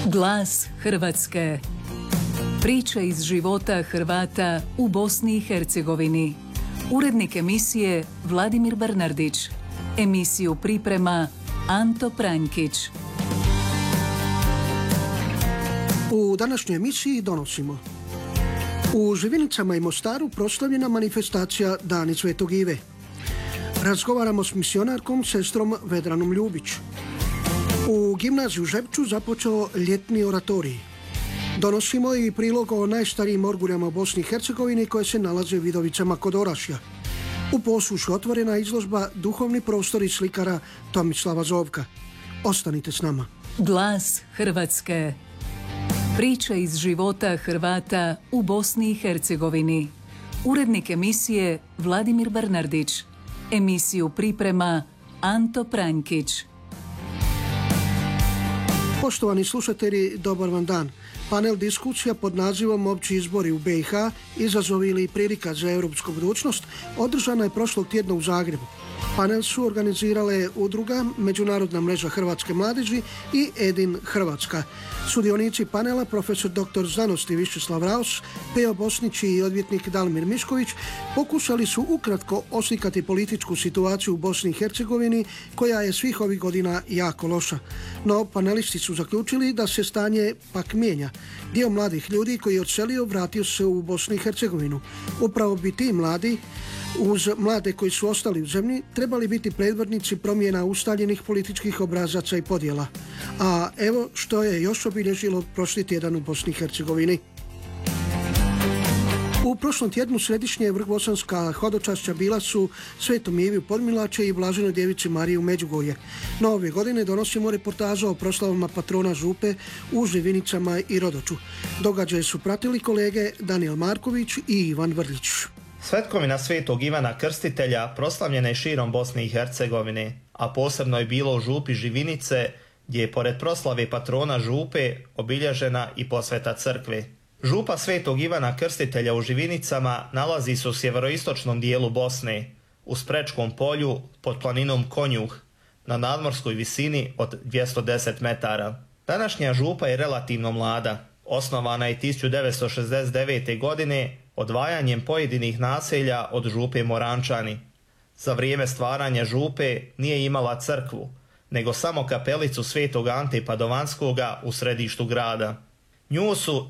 Glas Hrvatske. Priče iz života Hrvata u Bosni i Hercegovini. Urednik emisije Vladimir Bernardić. Emisiju priprema Anto Pranjkić. U današnjoj emisiji donosimo: u Živinicama i Mostaru proslavljena manifestacija Dani Svetog Ive. Razgovaramo s misionarkom sestrom Vedranom Ljubić. U gimnaziju u Žepču započeo ljetni oratorij. Donosimo i prilog o najstarijim orguljama u Bosni i Hercegovini koje se nalaze u Vidovicama kod Orašja. U Posušu otvorena izložba Duhovni prostori slikara Tomislava Zovka. Ostanite s nama. Glas Hrvatske. Priče iz života Hrvata u Bosni i Hercegovini. Urednik emisije Vladimir Bernardić. Emisiju priprema Anto Pranjkić. Poštovani slušatelji, dobar vam dan. Panel diskusija pod nazivom Opći izbori u BiH, izazovi ili prilika za europsku budućnost održana je prošlog tjedna u Zagrebu. Panel su organizirale udruga Međunarodna mreža Hrvatske mladeži i Edin Hrvatska. Sudionici panela profesor dr. znanosti Višeslav Raos, Peo Bosnić i odvjetnik Dalmir Mišković pokušali su ukratko oslikati političku situaciju u Bosni i Hercegovini koja je svih ovih godina jako loša. No panelisti su zaključili da se stanje pak mijenja. Dio mladih ljudi koji je odselio vratio se u Bosnu i Hercegovinu. Upravo bi ti mladi uz mlade koji su ostali u zemlji trebali biti predvodnici promjena ustaljenih političkih obrazaca i podjela. A evo što je još obilježilo prošli tjedan u Bosni i Hercegovini. U prošlom tjednu središnje vrhbosanska hodočašća bila su Svetom Ivi u Podmilače i Blaženoj Djevici Mariji u Međugorje. No ove godine donosimo reportažu o proslavama patrona Župe u Živinicama i Rodoču. Događaje su pratili kolege Daniel Marković i Ivan Vrlić. Svetkovina Svetog Ivana Krstitelja proslavljena je širom Bosne i Hercegovine, a posebno je bilo u Župi Živinice, gdje je pored proslave patrona Župe obilježena i posveta crkve. Župa Svetog Ivana Krstitelja u Živinicama nalazi se u sjeveroistočnom dijelu Bosne, u Sprečkom polju pod planinom Konjuh, na nadmorskoj visini od 210 metara. Današnja župa je relativno mlada. Osnovana je 1969. godine odvajanjem pojedinih naselja od župe Morančani. Za vrijeme stvaranja župe nije imala crkvu, nego samo kapelicu Svetog Ante Padovanskoga u središtu grada. Nju su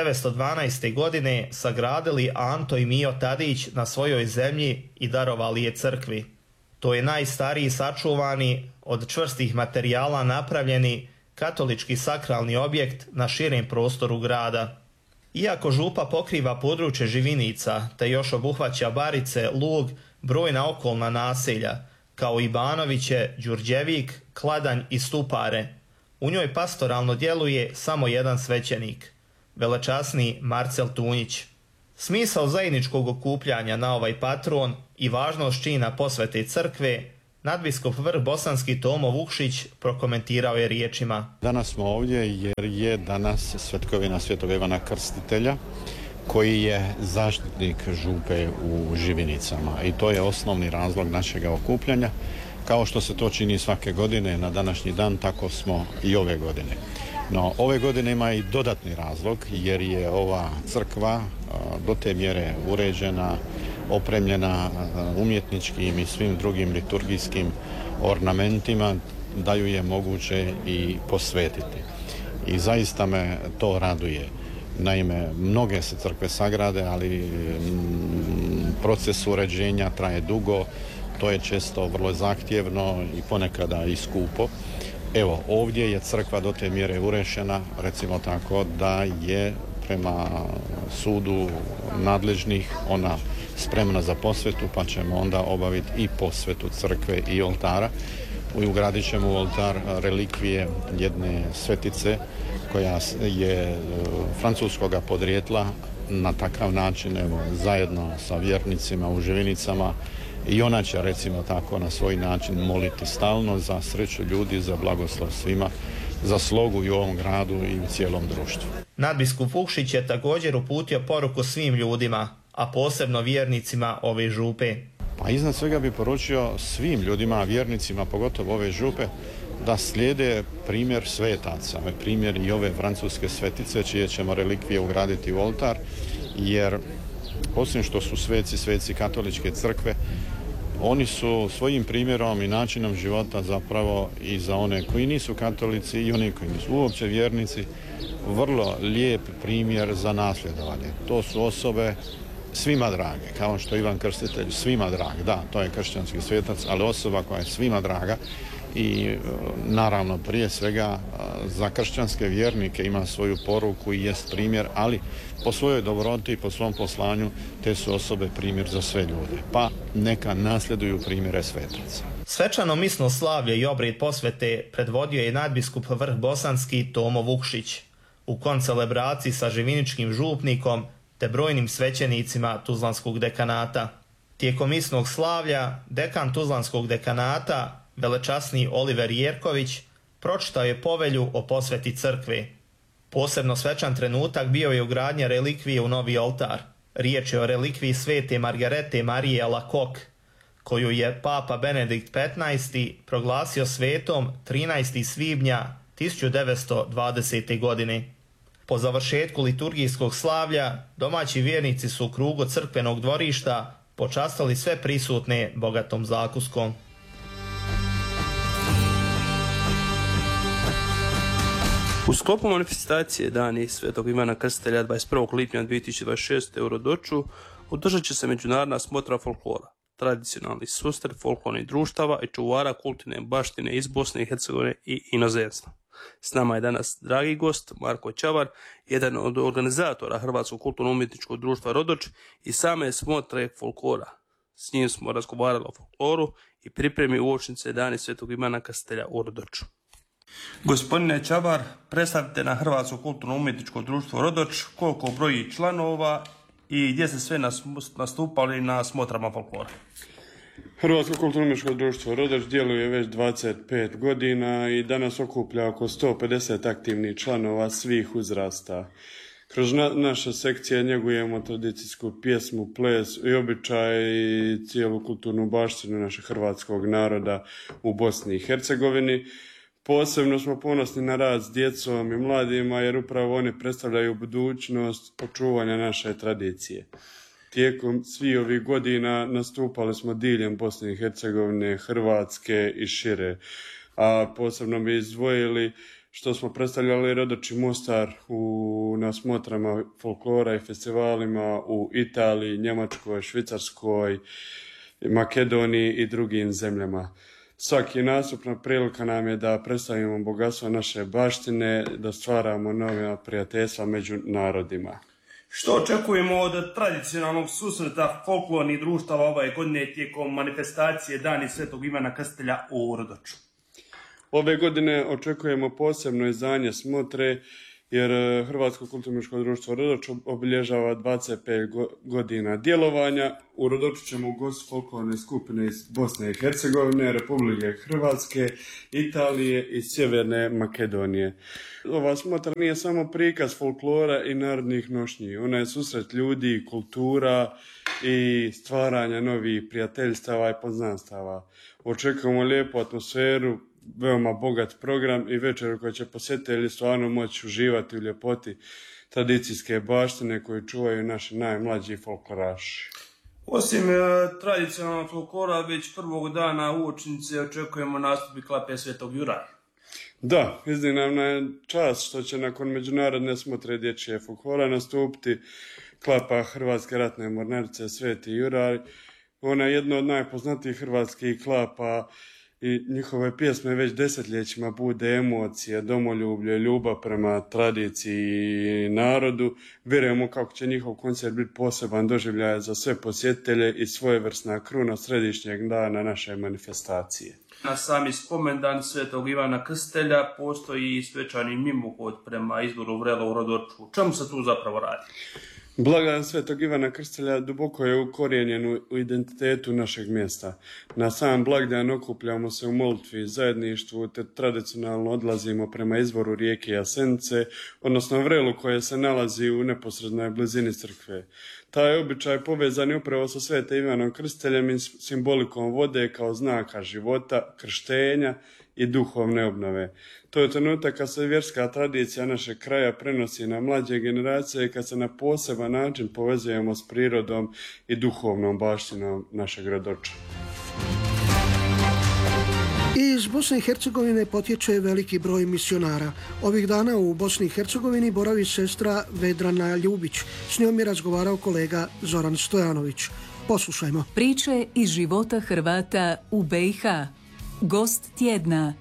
1912. godine sagradili Anto i Mijo Tadić na svojoj zemlji i darovali je crkvi. To je najstariji sačuvani, od čvrstih materijala napravljeni katolički sakralni objekt na širem prostoru grada. Iako župa pokriva područje Živinica, te još obuhvaća Barice, Lug, brojna okolna naselja, kao i Banoviće, Đurđevik, Kladanj i Stupare, u njoj pastoralno djeluje samo jedan svećenik, velečasni Marcel Tunjić. Smisao zajedničkog okupljanja na ovaj patron i važnost čina posvete crkve nadbiskup vrhbosanski Tomo Vukšić prokomentirao je riječima: Danas smo ovdje jer je danas svetkovina Svetog Ivana Krstitelja, koji je zaštitnik župe u Živinicama, i to je osnovni razlog našega okupljanja. Kao što se to čini svake godine na današnji dan, tako smo i ove godine. No, ove godine ima i dodatni razlog, jer je ova crkva do te mjere uređena, opremljena umjetničkim i svim drugim liturgijskim ornamentima da ju je moguće i posvetiti. I zaista me to raduje. Naime, mnoge se crkve sagrade, ali proces uređenja traje dugo, to je često vrlo zahtjevno i ponekada i skupo. Evo, ovdje je crkva do te mjere urešena, recimo tako, da je prema sudu nadležnih ona spremna za posvetu, pa ćemo onda obaviti i posvetu crkve i oltara. Ugradit ćemo u oltar relikvije jedne svetice koja je francuskoga podrijetla. Na takav način, evo, zajedno sa vjernicima u Živinicama, i ona će, recimo tako, na svoj način moliti stalno za sreću ljudi, za blagoslov svima, za slogu i u ovom gradu i u cijelom društvu. Nadbiskup Vukšić je također uputio poruku svim ljudima, a posebno vjernicima ove župe. Pa iznad svega bi poručio svim ljudima, vjernicima, pogotovo ove župe, da slijede primjer svetaca, primjer i ove francuske svetice čije ćemo relikvije ugraditi u oltar, jer osim što su sveci katoličke crkve, oni su svojim primjerom i načinom života zapravo i za one koji nisu katolici i oni koji nisu uopće vjernici vrlo lijep primjer za nasljedovanje. To su osobe svima drage, kao što Ivan Krstitelj svima drag, da, to je kršćanski svetac, ali osoba koja je svima draga i naravno prije svega za kršćanske vjernike ima svoju poruku i jest primjer, ali po svojoj dobroti i po svom poslanju te su osobe primjer za sve ljude, pa neka nasljeduju primjere svetaca. Svečano misno slavlje i obred posvete predvodio je nadbiskup Vrh Bosanski Tomo Vukšić u koncelebraciji sa živiničkim župnikom te brojnim svećenicima Tuzlanskog dekanata. Tijekom misnog slavlja dekan Tuzlanskog dekanata velečasni Oliver Jerković pročitao je povelju o posveti crkve. Posebno svečan trenutak bio je ugradnja relikvije u novi oltar. Riječ je o relikviji svete Margarete Marije Alacoque, koju je Papa Benedikt XV proglasio svetom 13. svibnja 1920. godine. Po završetku liturgijskog slavlja, domaći vjernici su u krugu crkvenog dvorišta počastili sve prisutne bogatom zakuskom. U sklopu manifestacije Dani Svetog Ivana Krstitelja 21. lipnja 2026. u Rodoču održat će se međunarodna smotra folklora, tradicionalni susret folklornih društava i čuvara kulturne baštine iz Bosne i Hercegovine i inozemstva. S nama je danas dragi gost Marko Čavar, jedan od organizatora Hrvatskog kulturno-umjetničkog društva Rodoč i same smotre folklora. S njim smo razgovarali o folkloru i pripremi uočnice Dani Svetog Ivana Krstitelja u Rodoču. Gospodine Čavar, predstavite na Hrvatsko kulturno-umjetničko društvo Rodoč, koliko broji članova i gdje ste sve nastupali na smotrama folklora? Hrvatsko kulturno-umjetničko društvo Rodoč djeluje već 25 godina i danas okuplja oko 150 aktivnih članova svih uzrasta. Kroz naše sekcije njegujemo tradicijsku pjesmu, ples i običaj i cijelu kulturnu baštinu našeg hrvatskog naroda u Bosni i Hercegovini. Posebno smo ponosni na rad s djecom i mladima jer upravo oni predstavljaju budućnost očuvanja naše tradicije. Tijekom svih ovih godina nastupali smo diljem Bosne i Hercegovine, Hrvatske i šire, a posebno bi izdvojili što smo predstavljali Rodoč i Mostar na smotrama folklora i festivalima u Italiji, Njemačkoj, Švicarskoj, Makedoniji i drugim zemljama. Svaki nastupna prilika nam je da predstavimo bogatstvo naše baštine, da stvaramo nova prijateljstva među narodima. Što očekujemo od tradicionalnog susreta folklornih društava ove godine tijekom manifestacije Dani Svetog Ivana Krstitelja u Rodoču? Ove godine očekujemo posebno izdanje smotre jer Hrvatsko kulturno-umjetničko društvo Rodoč obilježava 25 godina djelovanja. U Rodoču ćemo ugostiti folklorne skupine iz Bosne i Hercegovine, Republike Hrvatske, Italije i Sjeverne Makedonije. Ova smotra nije samo prikaz folklora i narodnih nošnji, ona je susret ljudi, kultura i stvaranja novih prijateljstava i poznanstava. Očekujemo lijepu atmosferu, veoma bogat program i večer koji će posjetitelji stvarno moći uživati u ljepoti tradicijske baštine koju čuvaju naši najmlađi folkloraši. Osim tradicionalnog folklora, već prvog dana uočnice očekujemo nastup klape Svetog Juraja. Da, iznimna je čast što će nakon međunarodne smotre dječje folklora nastupiti klapa Hrvatske ratne mornarice Sveti Juraj. Ona je jedna od najpoznatijih hrvatskih klapa i njihove pjesme već desetljećima bude emocije, domoljublje, ljubav prema tradiciji i narodu. Vjerujemo kako će njihov koncert biti poseban doživljaj za sve posjetitelje i svojevrsna kruna središnjeg dana naše manifestacije. Na sami spomendan Svetog Ivana Krstitelja postoji i svečani mimohod prema izvoru Vrelo u Rodoču. Čemu se tu zapravo radi? Blagdan Svetog Ivana Krstitelja duboko je ukorijenjen u identitetu našeg mjesta. Na sam blagdan okupljamo se u molitvi i zajedništvu te tradicionalno odlazimo prema izvoru rijeke Jasenice, odnosno Vrelu koje se nalazi u neposrednoj blizini crkve. Taj običaj povezan je upravo sa Svetim Ivanom Krstiteljem i simbolikom vode kao znaka života, krštenja i duhovne obnove. To je trenutak kad se vjerska tradicija našeg kraja prenosi na mlađe generacije i kad se na poseban način povezujemo s prirodom i duhovnom baštinom našeg Radoča. Iz Bosne i Hercegovine potječe veliki broj misionara. Ovih dana u Bosni i Hercegovini boravi sestra Vedrana Ljubić. S njom je razgovarao kolega Zoran Stojanović. Poslušajmo. Priče iz života Hrvata u BiH. Gost tjedna.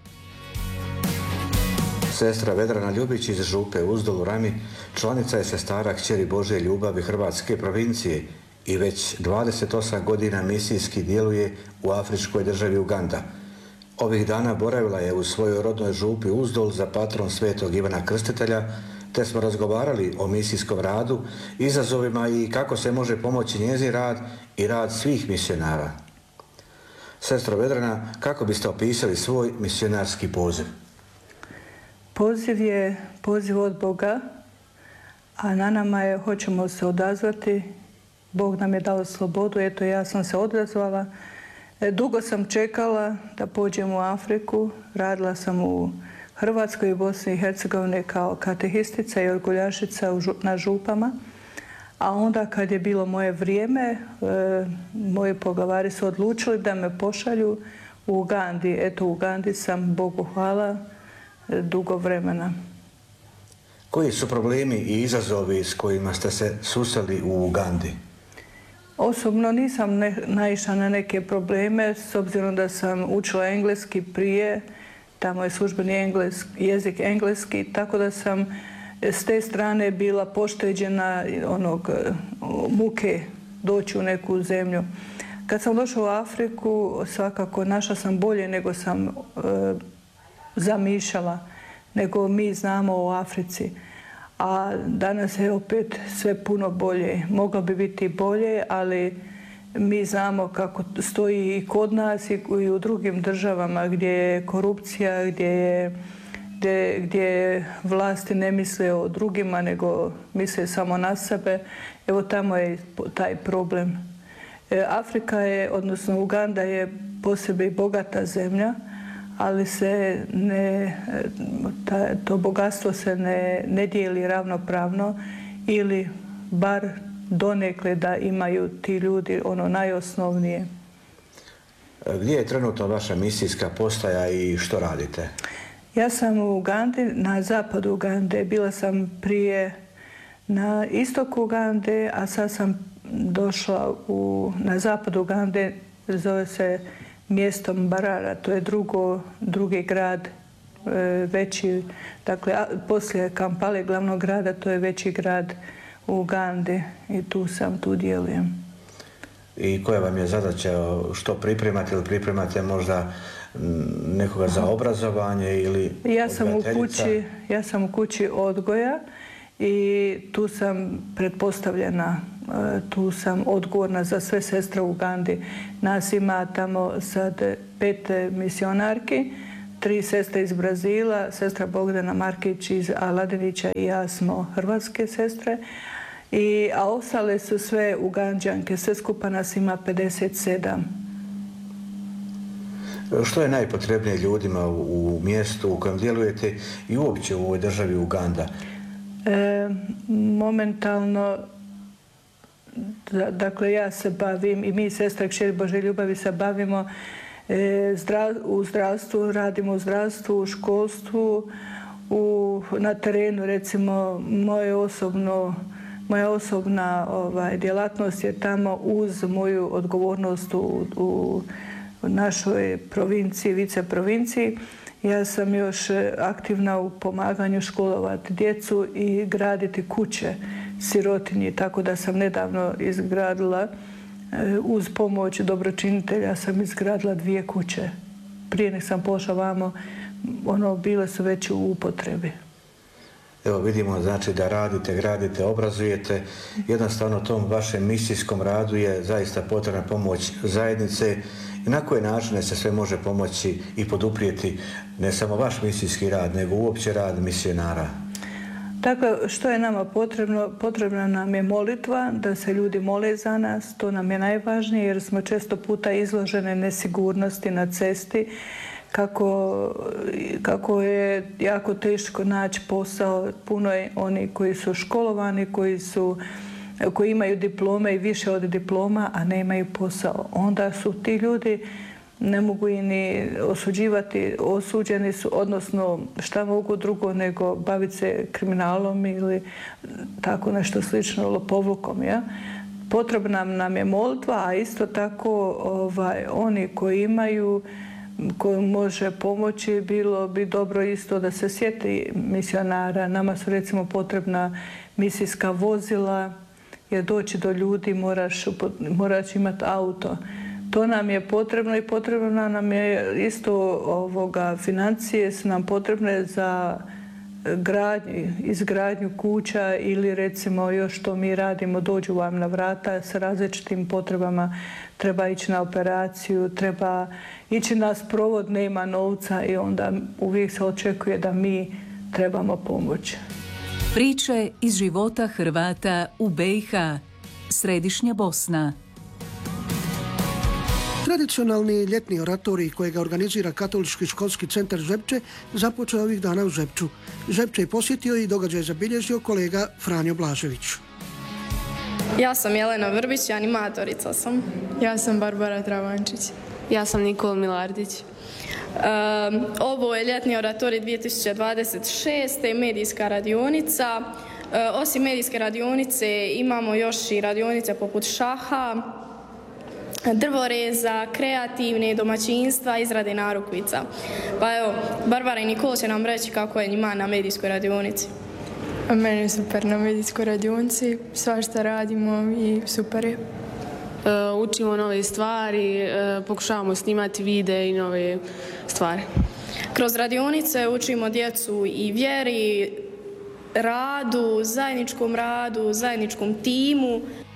Sestra Vedrana Ljubić iz Župe Uzdol u Rami članica je sestara Kćeri Božje ljubavi Hrvatske provincije i već 28 godina misijski djeluje u afričkoj državi Uganda. Ovih dana boravila je u svojoj rodnoj Župi Uzdol za patron Svetog Ivana Krstitelja, te smo razgovarali o misijskom radu, izazovima i kako se može pomoći njezin rad i rad svih misionara. Sestro Vedrana, kako biste opisali svoj misionarski poziv? Poziv je poziv od Boga, a na nama je hoćemo se odazvati. Bog nam je dao slobodu, eto ja sam se odazvala. Dugo sam čekala da pođem u Afriku, radila sam u Hrvatskoj i Bosni i Hercegovini kao katehistica i orguljašica na župama. A onda kad je bilo moje vrijeme, moji poglavari su odlučili da me pošalju u Ugandi. Eto, u Ugandi sam, Bogu hvala, dugo vremena. Koji su problemi i izazovi s kojima ste se susreli u Ugandi? Osobno nisam naišla na neke probleme, s obzirom da sam učila engleski prije, tamo je službeni jezik engleski, tako da sam s te strane bila pošteđena muke doći u neku zemlju. Kad sam došla u Afriku, svakako našla sam bolje nego sam zamišljala, nego mi znamo o Africi. A danas je opet sve puno bolje. Moglo bi biti bolje, ali mi znamo kako stoji i kod nas i u drugim državama gdje je korupcija, gdje vlasti ne misle o drugima, nego misle samo na sebe. Evo tamo je taj problem. Afrika je, odnosno Uganda je posebno i bogata zemlja, ali to bogatstvo se ne dijeli ravnopravno ili bar donekle da imaju ti ljudi ono najosnovnije. Gdje je trenutno vaša misijska postaja i što radite? Ja sam u Ugandi, na zapadu Ugande. Bila sam prije na istoku Ugande, a sad sam došla na zapadu Ugande, zove se mjestom Barara, to je drugi grad, veći, dakle, poslije Kampale, glavnog grada, to je veći grad u Ugandi i tu djelujem. I koja vam je zadaća, što pripremate ili pripremate možda nekoga za obrazovanje ili odgajateljica? Ja sam u kući odgoja i tu sam pretpostavljena, tu sam odgovorna za sve sestre u Ugandi. Nas ima tamo sad 5 misionarki, 3 sestre iz Brazila, sestra Bogdana Markić iz Aladinića i ja smo hrvatske sestre. A ostale su sve Uganđanke, sve skupa nas ima 57. Što je najpotrebnije ljudima u mjestu u kojem djelujete i uopće u ovoj državi Uganda? Momentalno, dakle ja se bavim i mi sestra Kćeri Božje ljubavi se bavimo u zdravstvu, radimo u zdravstvu, u školstvu, na terenu recimo moja osobna djelatnost je tamo uz moju odgovornost u našoj provinciji, viceprovinciji. Ja sam još aktivna u pomaganju školovati djecu i graditi kuće sirotinji, tako da sam nedavno izgradila, uz pomoć dobročinitelja sam izgradila 2 kuće. Prije nek sam pošla vamo, bile su već u upotrebi. Evo vidimo znači da radite, gradite, obrazujete. Jednostavno tom vašem misijskom radu je zaista potrebna pomoć zajednice. I na koje načine se sve može pomoći i poduprijeti ne samo vaš misijski rad, nego uopće rad misionara? Dakle, što je nama potrebno? Potrebna nam je molitva, da se ljudi mole za nas. To nam je najvažnije jer smo često puta izložene nesigurnosti na cesti. kako je jako teško naći posao. Puno je oni koji su školovani, koji imaju diplome i više od diploma, a nemaju posao. Onda su ti ljudi, ne mogu i ni osuđivati, osuđeni su, odnosno šta mogu drugo nego baviti se kriminalom ili tako nešto slično, lopovlukom. Ja? Potrebna nam je molitva, a isto tako oni koji imaju, koji može pomoći, bilo bi dobro isto da se sjeti misionara. Nama su recimo potrebna misijska vozila, jer doći do ljudi moraš imati auto. To nam je potrebno i potrebno nam je isto financije su nam potrebne za izgradnju kuća ili recimo još što mi radimo, dođu vam na vrata s različitim potrebama, treba ići na operaciju, treba ići na sprovod, nema novca i onda uvijek se očekuje da mi trebamo pomoć. Priče iz života Hrvata u BiH, Središnja Bosna. Tradicionalni ljetni oratorij kojega organizira Katolički školski centar Žepče započeo ovih dana u Žepču. Žepče je posjetio i događaj zabilježio kolega Franjo Blažević. Ja sam Jelena Vrbić, animatorica sam. Ja sam Barbara Travančić. Ja sam Nikola Milardić. Ovo je ljetni oratorij 2026. i medijska radionica. Osim medijske radionice imamo još i radionice poput šaha, drvoreza, kreativne, domaćinstva, izrade narukvica. Pa evo, Barbara i Nikola će nam reći kako je njima na medijskoj radionici. Meni je super na medijskoj radionici, svašta radimo i super je. Učimo nove stvari, pokušavamo snimati videe i nove stvari. Kroz radionice učimo djecu i vjeri, radu, zajedničkom timu.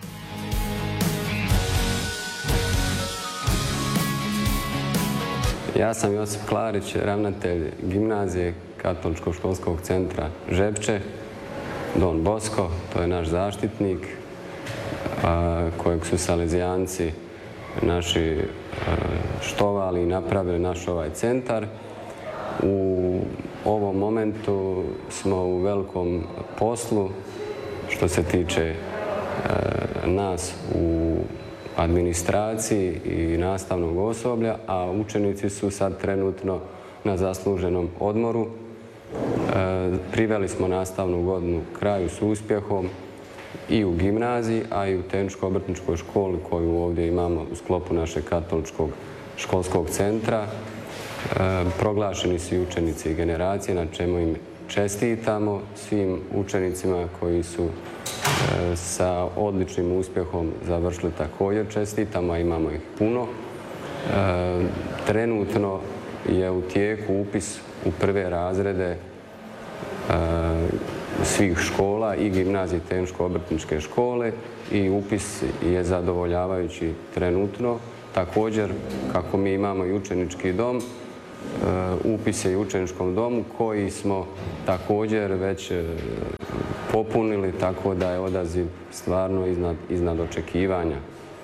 Ja sam Josip Klarić, ravnatelj gimnazije Katoličkog školskog centra Žepče, Don Bosco, to je naš zaštitnik, kojeg su salezijanci naši štovali i napravili naš ovaj centar. U ovom momentu smo u velikom poslu što se tiče nas u administraciji i nastavnog osoblja, a učenici su sad trenutno na zasluženom odmoru. Priveli smo nastavnu godinu kraju s uspjehom i u gimnaziji, a i u tehničko-obrtničkoj školi koju ovdje imamo u sklopu našeg Katoličkog školskog centra. Proglašeni su i učenici i generacije, na čemu im čestitamo svim učenicima koji su sa odličnim uspjehom završili također čestitamo, a imamo ih puno. Trenutno je u tijeku upis u prve razrede svih škola i gimnazije tehničko-obrtničke škole i upis je zadovoljavajući trenutno. Također, kako mi imamo i učenički dom, upis je i u učeničkom domu koji smo također već popunili, tako da je odaziv stvarno iznad očekivanja.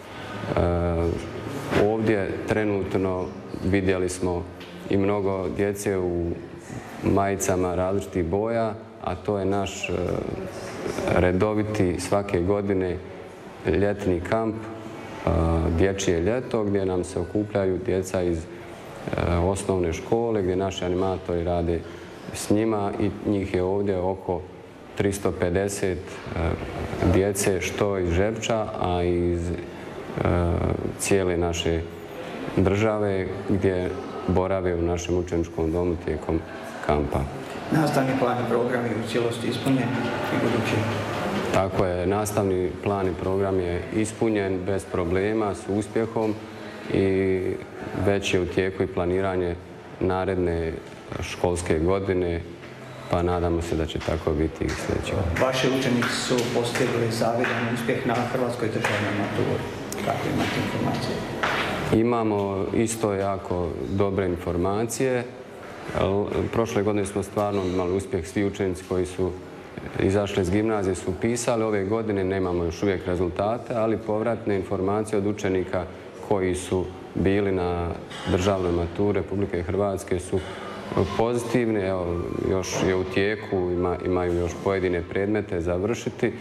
Ovdje trenutno vidjeli smo i mnogo djece u majicama različitih boja, a to je naš redoviti svake godine ljetni kamp, dječje ljeto, gdje nam se okupljaju djeca iz osnovne škole, gdje naši animatori rade s njima i njih je ovdje oko 350 djece, što iz Žepča, a iz cijele naše države, gdje borave u našem učeničkom domu tijekom kampa. Nastavni plan i program je u cijelosti ispunjen i budući? Tako je, nastavni plan i program je ispunjen bez problema, s uspjehom i već je u tijeku i planiranje naredne školske godine, pa nadamo se da će tako biti i sljedeće. Vaši učenici su postigli zavidan uspjeh na hrvatskoj državnoj maturi. Kako imate informacije? Imamo isto jako dobre informacije. Prošle godine smo stvarno imali uspjeh, svi učenici koji su izašli iz gimnazije su upisali. Ove godine nemamo još uvijek rezultate, ali povratne informacije od učenika koji su bili na državnoj maturi Republike Hrvatske su pozitivni. Evo, još je u tijeku, imaju još pojedine predmete završiti.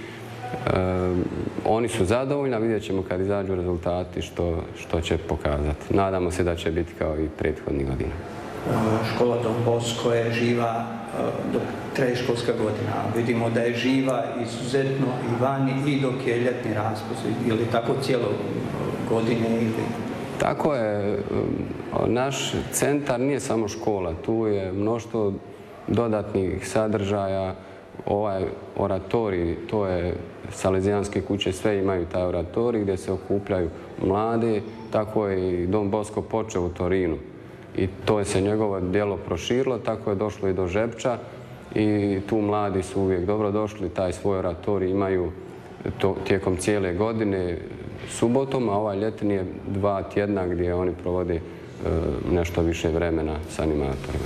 Oni su zadovoljni, a vidjet ćemo kad izađu rezultati što će pokazati. Nadamo se da će biti kao i prethodnih godina. Škola Don Bosco je živa dok traje školska godina. Vidimo da je živa izuzetno i vani i dok je ljetni raspust. Je li tako cijelo godine ili... Tako je. Naš centar nije samo škola. Tu je mnoštvo dodatnih sadržaja. Ovaj oratorij, to je Salezijanske kuće, sve imaju taj oratorij gdje se okupljaju mladi. Tako je i Don Bosco počeo u Torinu. I to je se njegovo djelo proširilo, tako je došlo i do Žepča i tu mladi su uvijek dobro došli, taj svoj oratorij imaju tijekom cijele godine subotom, a ovaj ljetni je 2 tjedna gdje oni provode nešto više vremena s animatorima.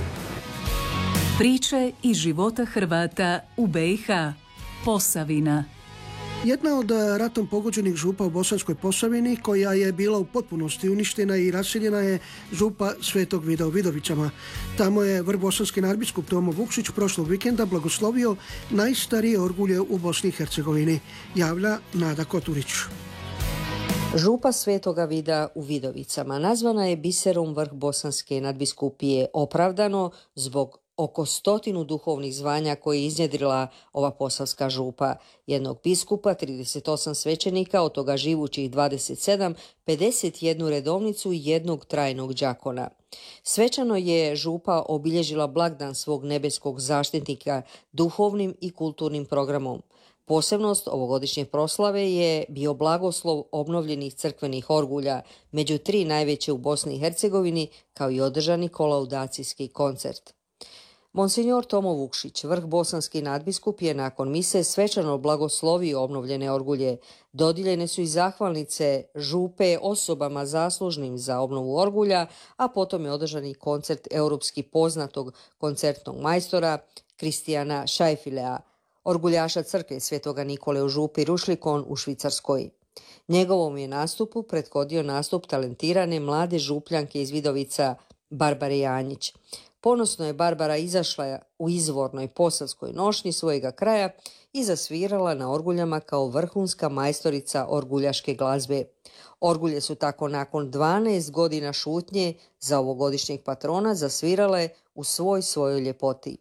Priče iz života Hrvata u BiH. Posavina. Jedna od ratom pogođenih župa u Bosanskoj Posavini, koja je bila u potpunosti uništena i raseljena, je župa Svetog Vida u Vidovicama. Tamo je vrhbosanski nadbiskup Tomo Vukšić prošlog vikenda blagoslovio najstarije orgulje u Bosni i Hercegovini, javlja Nada Koturić. Župa Svetoga Vida u Vidovicama nazvana je biserom vrhbosanske nadbiskupije opravdano zbog oko 100 duhovnih zvanja koje je iznjedrila ova posavska župa. Jednog biskupa, 38 svećenika, od toga živućih 27, 51 redovnicu i jednog trajnog đakona. Svečano je župa obilježila blagdan svog nebeskog zaštitnika duhovnim i kulturnim programom. Posebnost ovogodišnje proslave je bio blagoslov obnovljenih crkvenih orgulja, među 3 najveće u Bosni i Hercegovini, kao i održani kolaudacijski koncert. Monsignor Tomo Vukšić, vrhbosanski nadbiskup, je nakon mise svečano blagoslovio obnovljene orgulje. Dodijeljene su i zahvalnice župe osobama zaslužnim za obnovu orgulja, a potom je održani koncert europski poznatog koncertnog majstora Kristijana Šajfilea, orguljaša crkve Svetoga Nikole u župi Rušlikon u Švicarskoj. Njegovom je nastupu prethodio nastup talentirane mlade župljanke iz Vidovica Barbare Janjić. Ponosno je Barbara izašla u izvornoj posavskoj nošnji svojega kraja i zasvirala na orguljama kao vrhunska majstorica orguljaške glazbe. Orgulje su tako nakon 12 godina šutnje za ovogodišnjeg patrona zasvirale u svojoj ljepoti.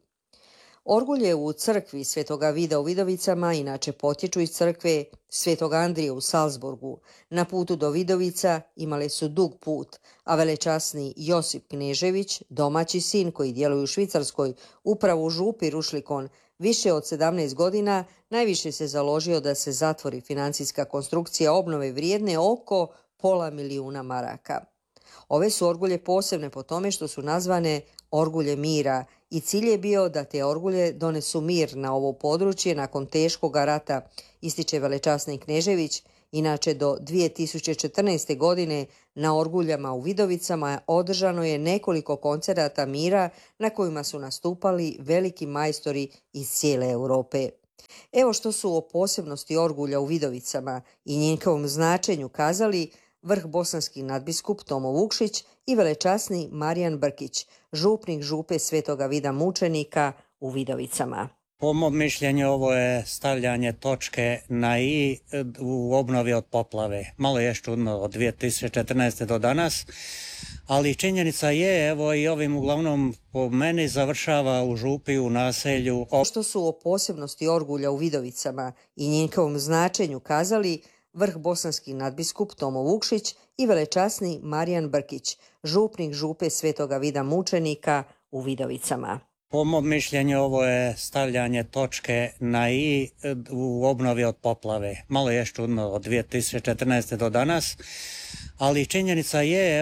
Orgulje u crkvi Svetoga Vida u Vidovicama inače potječu iz crkve Svetog Andrije u Salzburgu. Na putu do Vidovica imale su dug put, a velečasni Josip Knežević, domaći sin koji djeluje u Švicarskoj, upravo u župi Rušlikon, više od 17 godina, najviše se založio da se zatvori financijska konstrukcija obnove vrijedne oko $500.000 maraka. Ove su orgulje posebne po tome što su nazvane orgulje mira i cilj je bio da te orgulje donesu mir na ovo područje nakon teškog rata, ističe velečasni Knežević. Inače, do 2014. godine na orguljama u Vidovicama održano je nekoliko koncerata mira na kojima su nastupali veliki majstori iz cijele Europe. Evo što su o posebnosti orgulja u Vidovicama i njihovom značenju kazali vrhbosanski nadbiskup Tomo Vukšić i velečasni Marijan Brkić, župnik župe Svetoga Vida mučenika u Vidovicama. Po mom mišljenju ovo je stavljanje točke na i u obnovi od poplave. Malo je čudno od 2014. do danas, ali činjenica je, evo i ovim uglavnom po meni završava u župi u naselju. Što su o posebnosti orgulja u Vidovicama i njihovom značenju kazali vrhbosanski nadbiskup Tomo Vukšić i velečasni Marijan Brkić, župnik župe Svetoga Vida mučenika u Vidovicama. Po mom mišljenju ovo je stavljanje točke na i u obnovi od poplave. Malo je čudno od 2014. do danas, ali činjenica je